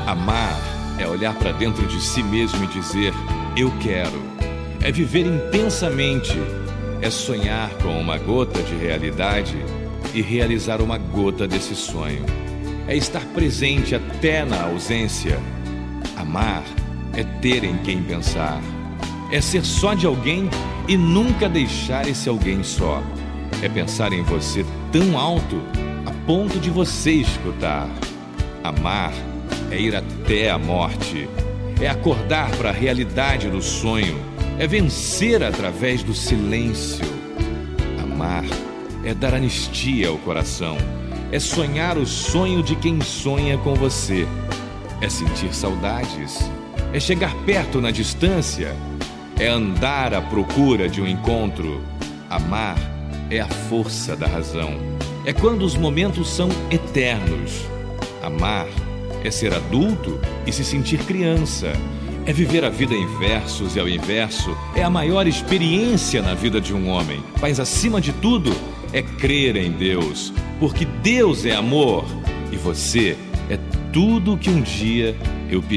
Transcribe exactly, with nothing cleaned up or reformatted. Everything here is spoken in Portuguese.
Amar é olhar para dentro de si mesmo e dizer, eu quero. É viver intensamente. É sonhar com uma gota de realidade e realizar uma gota desse sonho. É estar presente até na ausência. Amar é ter em quem pensar. É ser só de alguém e nunca deixar esse alguém só. É pensar em você tão alto a ponto de você escutar. Amar é ir até a morte. É acordar para a realidade do sonho. É vencer através do silêncio. Amar é dar anistia ao coração. É sonhar o sonho de quem sonha com você. É sentir saudades. É chegar perto na distância. É andar à procura de um encontro. Amar é a força da razão. É quando os momentos são eternos. Amar é ser adulto e se sentir criança. É viver a vida em versos e ao inverso. É a maior experiência na vida de um homem. Mas acima de tudo, é crer em Deus. Porque Deus é amor. E você é tudo o que um dia eu pedi.